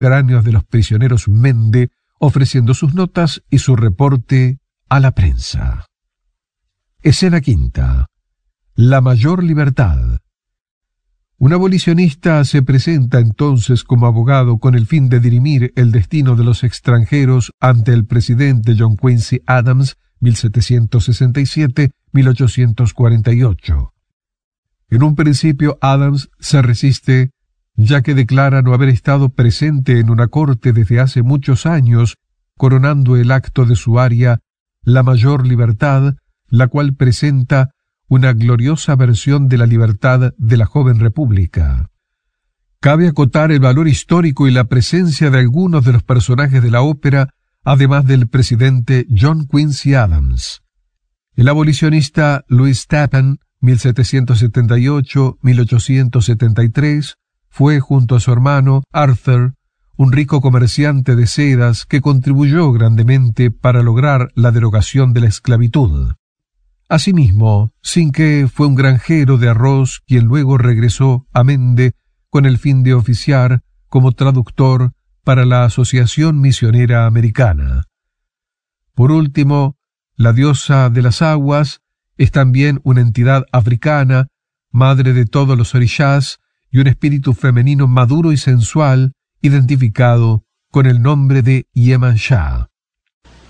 cráneos de los prisioneros Mende, ofreciendo sus notas y su reporte a la prensa. Escena quinta. La mayor libertad. Un abolicionista se presenta entonces como abogado con el fin de dirimir el destino de los extranjeros ante el presidente John Quincy Adams, 1767-1848. En un principio Adams se resiste, ya que declara no haber estado presente en una corte desde hace muchos años, coronando el acto de su aria La mayor libertad, la cual presenta una gloriosa versión de la libertad de la joven república. Cabe acotar el valor histórico y la presencia de algunos de los personajes de la ópera, además del presidente John Quincy Adams. El abolicionista Louis Tappan, 1778-1873, fue, junto a su hermano Arthur, un rico comerciante de sedas que contribuyó grandemente para lograr la derogación de la esclavitud. Asimismo, Cinque fue un granjero de arroz quien luego regresó a Mende con el fin de oficiar como traductor para la Asociación Misionera Americana. Por último, la diosa de las aguas es también una entidad africana, madre de todos los orishás y un espíritu femenino maduro y sensual, identificado con el nombre de Yemanjá.